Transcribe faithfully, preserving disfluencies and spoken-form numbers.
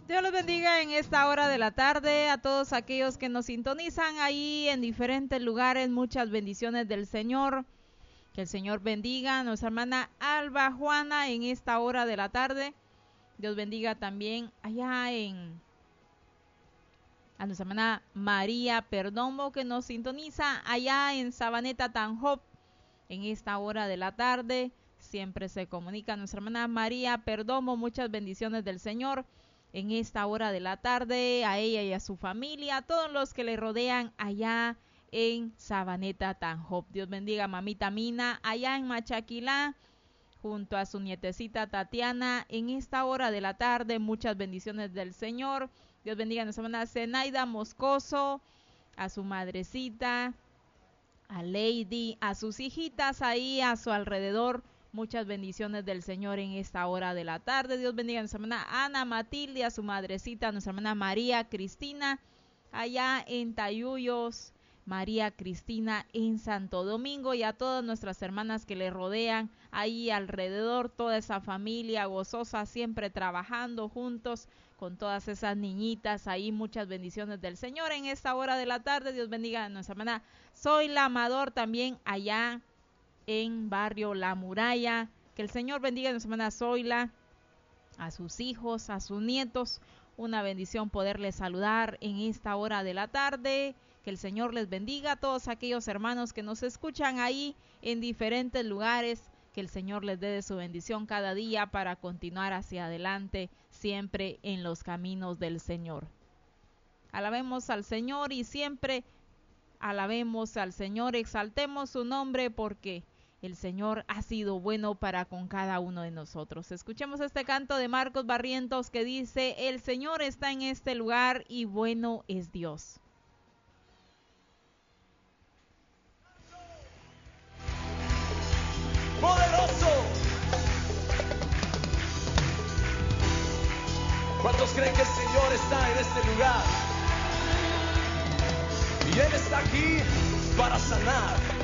Dios los bendiga en esta hora de la tarde a todos aquellos que nos sintonizan ahí en diferentes lugares. Muchas bendiciones del Señor. Que el Señor bendiga a nuestra hermana Alba Juana en esta hora de la tarde. Dios bendiga también allá en a nuestra hermana María Perdomo que nos sintoniza allá en Sabaneta Tanjop en esta hora de la tarde. Siempre se comunica nuestra hermana María Perdomo. Muchas bendiciones del Señor en esta hora de la tarde, a ella y a su familia, a todos los que le rodean allá en Sabaneta Tanjop. Dios bendiga a mamita Mina allá en Machaquilá, junto a su nietecita Tatiana en esta hora de la tarde. Muchas bendiciones del Señor. Dios bendiga a nuestra hermana Zenaida Moscoso, a su madrecita, a Lady, a sus hijitas ahí a su alrededor. Muchas bendiciones del Señor en esta hora de la tarde. Dios bendiga a nuestra hermana Ana Matilde, a su madrecita, a nuestra hermana María Cristina, allá en Tayuyos, María Cristina en Santo Domingo, y a todas nuestras hermanas que le rodean ahí alrededor, toda esa familia gozosa, siempre trabajando juntos con todas esas niñitas ahí. Muchas bendiciones del Señor en esta hora de la tarde. Dios bendiga a nuestra hermana Zoila Amador también allá en barrio La Muralla. Que el Señor bendiga a nuestra hermana Zoila, a sus hijos, a sus nietos. Una bendición poderles saludar en esta hora de la tarde. Que el Señor les bendiga a todos aquellos hermanos que nos escuchan ahí en diferentes lugares. Que el Señor les dé de su bendición cada día para continuar hacia adelante, siempre en los caminos del Señor. Alabemos al Señor y siempre alabemos al Señor, exaltemos su nombre, porque el Señor ha sido bueno para con cada uno de nosotros. Escuchemos este canto de Marcos Barrientos que dice: el Señor está en este lugar y bueno es Dios. Poderoso. ¿Cuántos creen que el Señor está en este lugar? Y Él está aquí para sanar.